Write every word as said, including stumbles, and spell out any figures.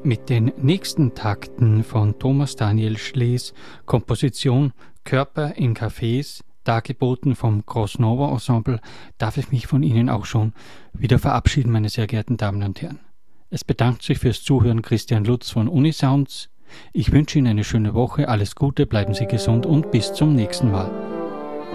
Mit den nächsten Takten von Thomas Daniel Schlees Komposition Körper in Cafés, dargeboten vom Gross-Nova Ensemble, darf ich mich von Ihnen auch schon wieder verabschieden, meine sehr geehrten Damen und Herren. Es bedankt sich fürs Zuhören Christian Lutz von Unisounds. Ich wünsche Ihnen eine schöne Woche, alles Gute, bleiben Sie gesund und bis zum nächsten Mal.